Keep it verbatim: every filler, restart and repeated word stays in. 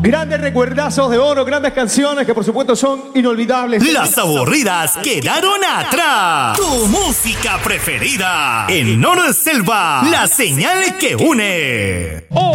Grandes recuerdazos de oro, grandes canciones que por supuesto son inolvidables. Las aburridas quedaron atrás. Tu música preferida en Oro Selva, la señal que une. Oh.